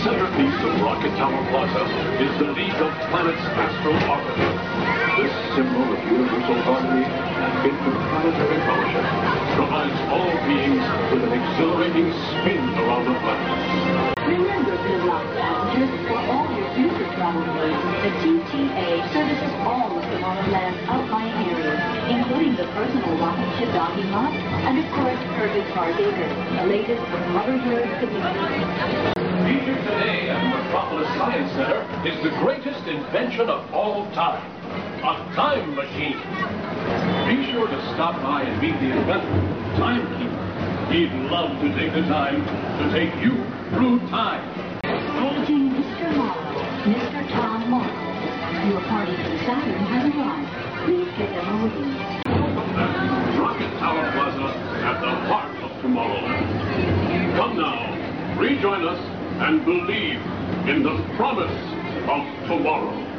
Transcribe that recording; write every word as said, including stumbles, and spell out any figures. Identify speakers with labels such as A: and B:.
A: centerpiece of Rocket Tower Plaza is the League of Planets Astral Orbiter. This symbol of universal harmony and interplanetary fellowship provides all beings with an exhilarating spin around the planet.
B: Remember, Bivlock passengers, for all your future travel needs, the T T A services all of Tomorrowland's outlying areas, including the personal rocket ship docking lot, and of course, Herbert Partaker, the latest Mother Bird community.
A: Featured today at Metropolis Science Center is the greatest invention of all time, a time machine. Be sure to stop by and meet the inventor, Timekeeper. He'd love to take the time to take you through time.
B: Paging Mister Morrow, Mister Tom Morrow. Your party from Saturn has arrived. Please get them a waiting.
A: Rocket Tower Plaza at the heart of Tomorrowland. Come now, rejoin us and believe in the promise of tomorrow.